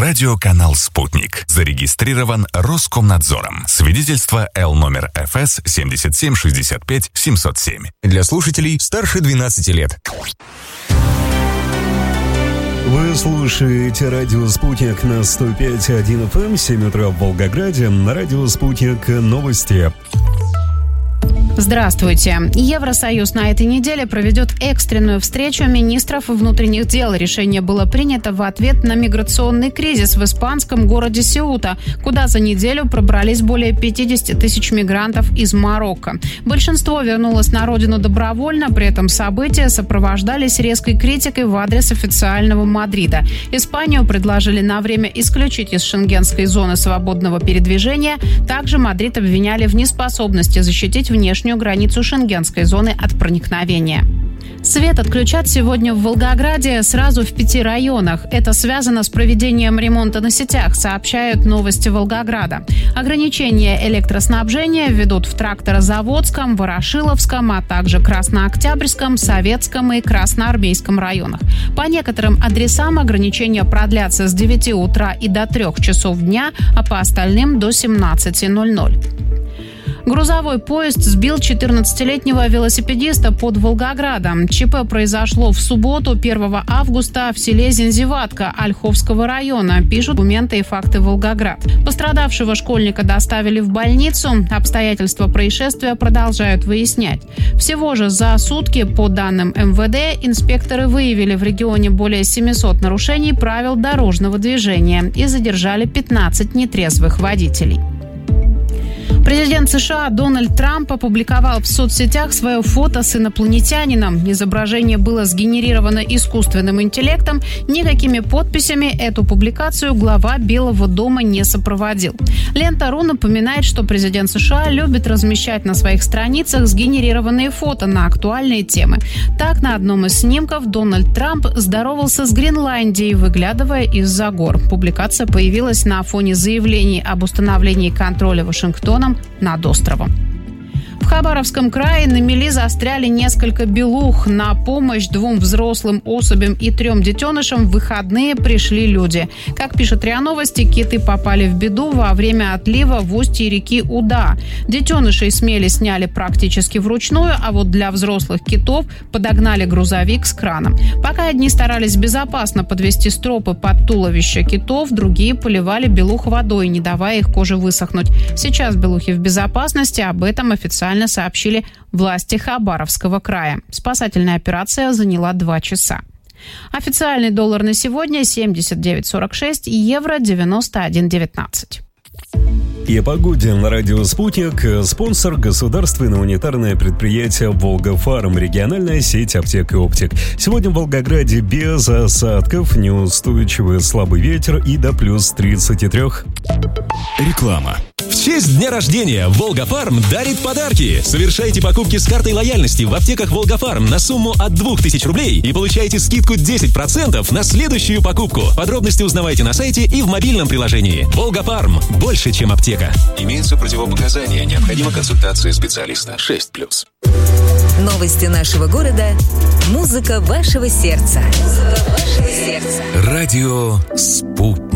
Радиоканал «Спутник». Зарегистрирован Роскомнадзором. Свидетельство Л номер ФС 7765 707. Для слушателей старше 12 лет. Вы слушаете радио «Спутник» на 105.1 FM, 7 утра в Волгограде. На радио «Спутник» новости. Здравствуйте. Евросоюз на этой неделе проведет экстренную встречу министров внутренних дел. Решение было принято в ответ на миграционный кризис в испанском городе Сеута, куда за неделю пробрались более 50 тысяч мигрантов из Марокко. Большинство вернулось на родину добровольно, при этом события сопровождались резкой критикой в адрес официального Мадрида. Испанию предложили на время исключить из шенгенской зоны свободного передвижения. Также Мадрид обвиняли в неспособности защитить внешнюю границу шенгенской зоны от проникновения. Свет отключат сегодня в Волгограде сразу в 5 районах. Это связано с проведением ремонта на сетях, сообщают «Новости Волгограда». Ограничения электроснабжения введут в Тракторозаводском, Ворошиловском, а также Краснооктябрьском, Советском и Красноармейском районах. По некоторым адресам ограничения продлятся с 9 утра и до 3 часов дня, а по остальным до 17:00. Грузовой поезд сбил 14-летнего велосипедиста под Волгоградом. ЧП произошло в субботу, 1 августа, в селе Зензиватка Ольховского района, пишут «Документы и факты Волгоград». Пострадавшего школьника доставили в больницу. Обстоятельства происшествия продолжают выяснять. Всего же за сутки, по данным МВД, инспекторы выявили в регионе более 700 нарушений правил дорожного движения и задержали 15 нетрезвых водителей. Президент США Дональд Трамп опубликовал в соцсетях свое фото с инопланетянином. Изображение было сгенерировано искусственным интеллектом. Никакими подписями эту публикацию глава Белого дома не сопроводил. Лента.ру напоминает, что президент США любит размещать на своих страницах сгенерированные фото на актуальные темы. Так, на одном из снимков Дональд Трамп здоровался с Гренландией, выглядывая из-за гор. Публикация появилась на фоне заявлений об установлении контроля Вашингтоном над островом. В Хабаровском крае на мели застряли несколько белух. На помощь 2 взрослым особям и 3 детенышам в выходные пришли люди. Как пишет РИА Новости, киты попали в беду во время отлива в устье реки Уда. Детенышей с мели сняли практически вручную, а вот для взрослых китов подогнали грузовик с краном. Пока одни старались безопасно подвести стропы под туловище китов, другие поливали белух водой, не давая их коже высохнуть. Сейчас белухи в безопасности, об этом официально сообщили власти Хабаровского края. Спасательная операция заняла 2 часа. Официальный доллар на сегодня 79,46, евро 91,19. И о погоде на радио «Спутник». Спонсор — государственное унитарное предприятие «Волгафарм», региональная сеть аптек и оптик. Сегодня в Волгограде без осадков, неустойчивый слабый ветер и до плюс 33. Реклама. В честь дня рождения Волгафарм дарит подарки. Совершайте покупки с картой лояльности в аптеках Волгафарм на сумму от 2000 рублей и получайте скидку 10% на следующую покупку. Подробности узнавайте на сайте и в мобильном приложении. Волгафарм. Больше, чем аптека. Имеются противопоказания. Необходима консультация специалиста. 6+. Новости нашего города. Музыка вашего сердца. Радио «Спутник».